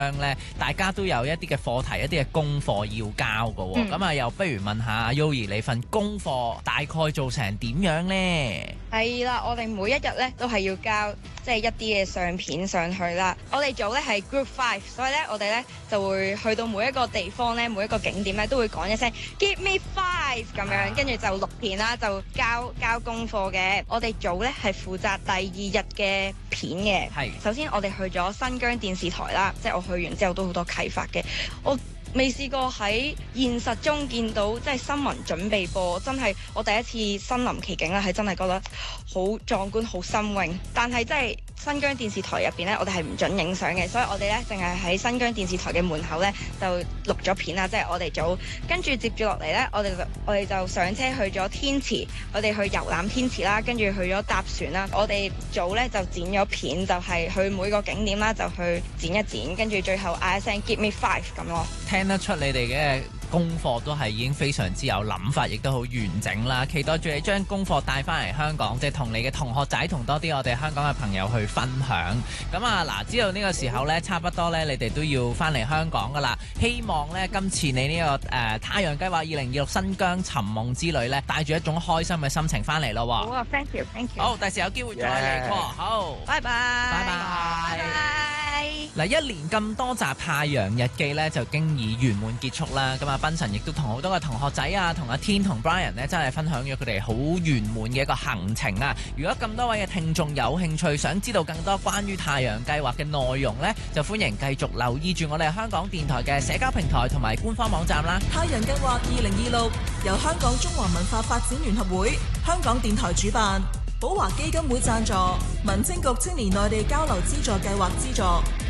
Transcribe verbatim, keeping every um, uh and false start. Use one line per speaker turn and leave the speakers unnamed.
咧，大家都有一啲嘅課題、一啲嘅功課要交㗎喎。咁啊、嗯，又不如問下阿 Yoyi，你份功課大概做成點樣呢？
係啦，我哋每一日咧都係要交即係一啲嘅相片上去啦。我哋組咧係 Group Five，所以咧我哋咧就會去到每一個地方咧，每一個景點咧都會講一聲 Give me five 咁樣，跟住就錄片啦，就交交功課嘅。我哋組咧係負責第二日嘅片嘅。係，首先我哋去咗新疆電視台啦，即係我去完之後都好多啟發嘅。我未試過喺現實中見到即係新聞準備播，真係我第一次身臨其境啦，係真係覺得好壯觀、好新穎。但係真係新疆電視台入邊咧，我哋係唔準影相嘅，所以我哋咧淨係喺新疆電視台嘅門口咧就錄咗片啦，即係我哋組。跟住接住落嚟咧，我哋就我哋就上車去咗天池，我哋去遊覽天池啦，跟住去咗搭船啦。我哋組咧就剪咗片，就係、是、去每個景點啦，就去剪一剪，跟住最後嗌一聲 Give me five 咁咯。
聽得出你哋嘅功課都係已經非常之有諗法，亦都好完整啦。期待住你將功課帶翻嚟香港，即係同你嘅同學仔同多啲我哋香港嘅朋友去分享。咁啊嗱，知道呢個時候呢，差不多呢，你哋都要翻嚟香港噶啦。希望呢，今次你呢、這個誒、呃、太陽計劃二零二六新疆尋夢之旅呢，帶住一種開心嘅心情翻嚟咯。
好啊 ，thank you，thank you。
好，第時有機會再嚟過。Yeah. 好，拜拜，拜拜，拜拜。嗱，一連咁多集《太陽日記》呢，就經已圓滿結束啦。咁啊，斌神亦都同好多嘅同學仔啊，同阿天同 Brian 呢，真係分享咗佢哋好圓滿嘅一個行程啊！如果咁多位嘅聽眾有興趣，想知道更多關於太陽計劃嘅內容呢，就歡迎繼續留意住我哋香港電台嘅社交平台同埋官方網站啦。
太陽計劃二零二六由香港中華文化發展聯合會、香港電台主辦，寶華基金會贊助，民政局青年內地交流資助計劃資助。